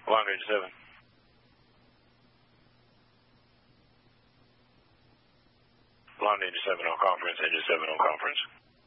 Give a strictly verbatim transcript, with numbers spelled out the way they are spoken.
Long Range seven. Long Range seven on conference, Engine seven on conference.